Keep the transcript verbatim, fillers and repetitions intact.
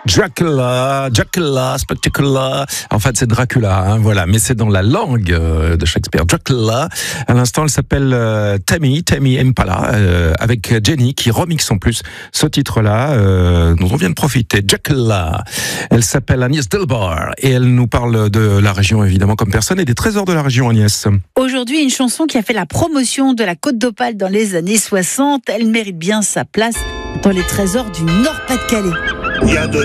Dracula, Dracula, Spectacular. En fait, c'est Dracula, hein, voilà. Mais c'est dans la langue euh, de Shakespeare. Dracula. À l'instant, elle s'appelle euh, Tammy, Tammy Impala, euh, avec Jenny qui remixe en plus ce titre-là, euh, dont on vient de profiter. Dracula. Elle s'appelle Agnès Delbar et elle nous parle de la région évidemment comme personne et des trésors de la région, Agnès. Aujourd'hui, une chanson qui a fait la promotion de la Côte d'Opale dans les années soixante. Elle mérite bien sa place dans les trésors du Nord-Pas-de-Calais. Il y a de